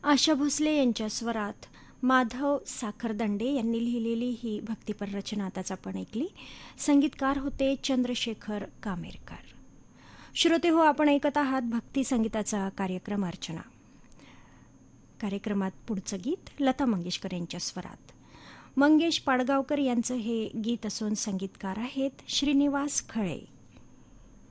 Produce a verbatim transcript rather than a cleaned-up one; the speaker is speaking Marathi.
आशा भोसले यांच्या स्वरात माधव साखरदंडे यांनी लिहिलेली ही भक्तिपर रचना आताच आपण ऐकली. संगीतकार होते चंद्रशेखर कामेरकर. श्रोते हो, आपण ऐकत आहात भक्ती संगीताचा कार्यक्रम अर्चना. कार्यक्रमात पुढचं गीत लता मंगेशकर यांच्या स्वरात. मंगेश पाडगावकर यांचं हे गीत असून संगीतकार आहेत श्रीनिवास खळे.